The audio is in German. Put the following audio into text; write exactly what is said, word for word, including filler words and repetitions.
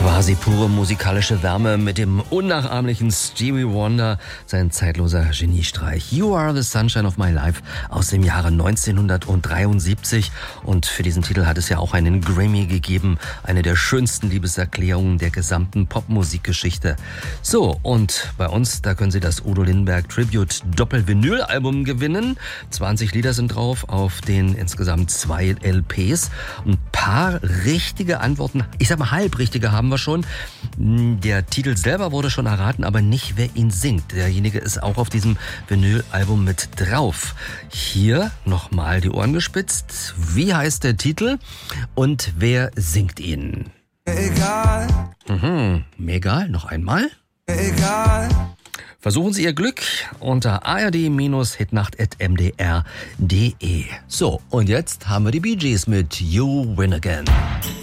Quasi pure musikalische Wärme mit dem unnachahmlichen Stevie Wonder, sein zeitloser Geniestreich You Are the Sunshine of My Life aus dem Jahre neunzehnhundertdreiundsiebzig. Und für diesen Titel hat es ja auch einen Grammy gegeben, eine der schönsten Liebeserklärungen der gesamten Popmusikgeschichte. So, und bei uns, da können Sie das Udo Lindenberg Tribute Doppel-Vinyl-Album gewinnen. zwanzig Lieder sind drauf auf den insgesamt zwei L Ps. Ein paar richtige Antworten, ich sag mal halbrichtige haben wir schon. Der Titel selber wurde schon erraten, aber nicht, wer ihn singt. Derjenige ist auch auf diesem Vinyl-Album mit drauf. Hier nochmal die Ohren gespitzt. Wie heißt der Titel und wer singt ihn? Egal. Mhm, mir egal. Noch einmal. Egal. Versuchen Sie Ihr Glück unter a r d hitnacht at m d r punkt d e. So, und jetzt haben wir die Bee Gees mit You Win Again.